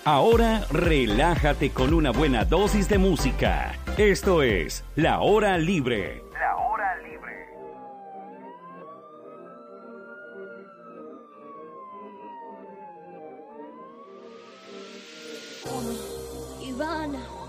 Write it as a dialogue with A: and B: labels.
A: Ahora relájate con una buena dosis de música. Esto es La Hora Libre. La Hora Libre.
B: Ivana.